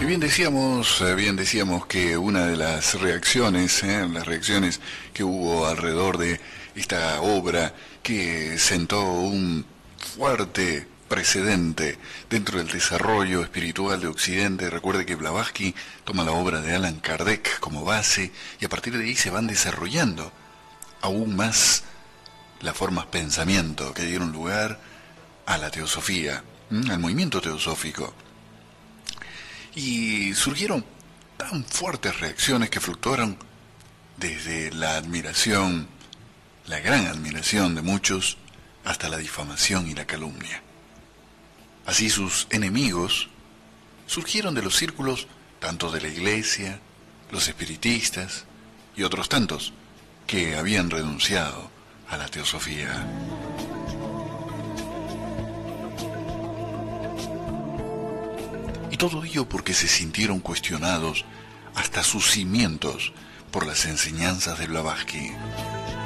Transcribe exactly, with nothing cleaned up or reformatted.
bien decíamos, eh, bien decíamos que una de las reacciones, eh, las reacciones que hubo alrededor de esta obra que sentó un fuerte precedente dentro del desarrollo espiritual de Occidente. Recuerde que Blavatsky toma la obra de Allan Kardec como base y a partir de ahí se van desarrollando aún más las formas pensamiento que dieron lugar a la teosofía, al movimiento teosófico. Y surgieron tan fuertes reacciones que fluctuaron desde la admiración, la gran admiración de muchos, hasta la difamación y la calumnia. Así sus enemigos surgieron de los círculos tanto de la iglesia, los espiritistas y otros tantos que habían renunciado a la teosofía. Y todo ello porque se sintieron cuestionados hasta sus cimientos por las enseñanzas de Blavatsky.